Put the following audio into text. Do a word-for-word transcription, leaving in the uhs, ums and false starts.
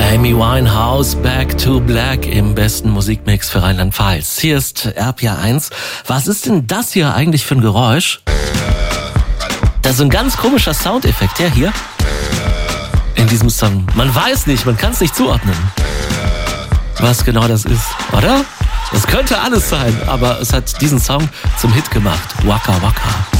Amy Winehouse, Back to Black im besten Musikmix für Rheinland-Pfalz. Hier ist R P R eins. Was ist denn das hier eigentlich für ein Geräusch? Das ist ein ganz komischer Soundeffekt, der hier in diesem Song. Man weiß nicht, man kann es nicht zuordnen, was genau das ist, oder? Das könnte alles sein, aber es hat diesen Song zum Hit gemacht. Waka Waka.